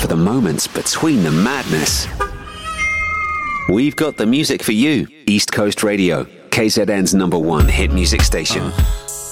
for the moments between the madness. We've got the music for you. East Coast Radio, KZN's #1 hit music station.